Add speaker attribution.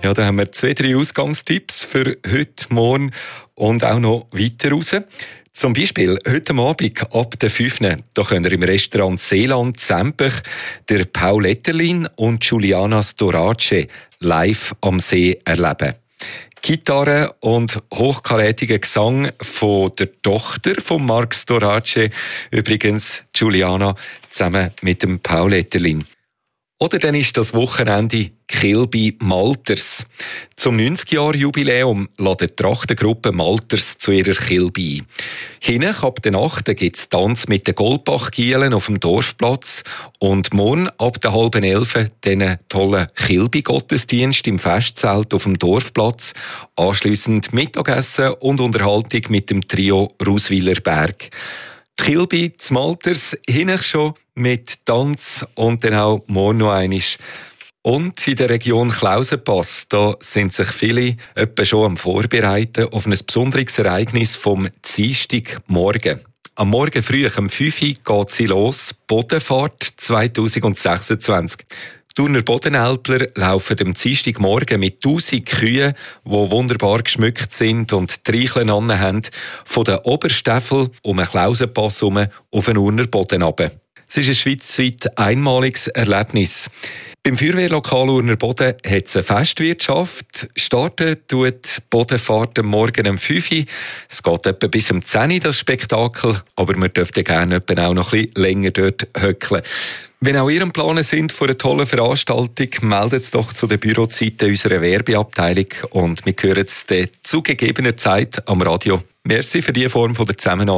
Speaker 1: Ja, da haben wir 2-3 Ausgangstipps für heute, morgen und auch noch weiter raus. Zum Beispiel heute Abend ab der 5. Da könnt ihr im Restaurant Seeland Zempech der Paul Etterlin und Giuliana Storace live am See erleben. Gitarre und hochkarätiger Gesang von der Tochter von Marc Storace, übrigens Giuliana, zusammen mit dem Paul Etterlin. Oder dann ist das Wochenende Kilby Malters. Zum 90-Jahr-Jubiläum ladet die Trachtengruppe Malters zu ihrer Kilby ein. Hinten ab der Nacht gibt es Tanz mit den Goldbachgielen auf dem Dorfplatz und morgen ab der 10:30 den tollen Kilby-Gottesdienst im Festzelt auf dem Dorfplatz. Anschliessend Mittagessen und Unterhaltung mit dem Trio Ruswiler Berg. Kilby zu Malters hinten schon mit Tanz und dann auch morgen noch einmal. Und in der Region Klausenpass, da sind sich viele etwa schon am Vorbereiten auf ein besonderes Ereignis vom Dienstagmorgen. Am Morgen früh, um 5 Uhr, geht sie los, Bodenfahrt 2026. Die Thuner Bodenälpler laufen am Dienstagmorgen mit 1000 Kühen, die wunderbar geschmückt sind und Treicheln anhaben, von den Oberstäffel um den Klausenpass herum auf den Urner Boden runter. Es ist ein schweizweit einmaliges Erlebnis. Beim Feuerwehrlokal Urner Boden hat es eine Festwirtschaft. Starten tut die Bodenfahrt am Morgen um 5 Uhr. Es geht etwa bis um 10 Uhr, das Spektakel. Aber wir dürften gerne auch noch ein bisschen länger dort hückeln. Wenn auch ihr am Planen sind für eine tolle Veranstaltung, meldet es doch zu den Bürozeiten unserer Werbeabteilung und wir hören es zu gegebener Zeit am Radio. Merci für diese Form der Zusammenarbeit.